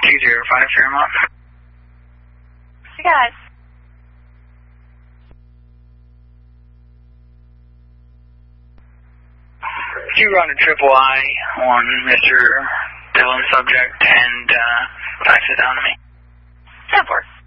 205 Fairmont. You guys. You run a triple I on Mr. Dillon subject and fax it down to me. 10-4.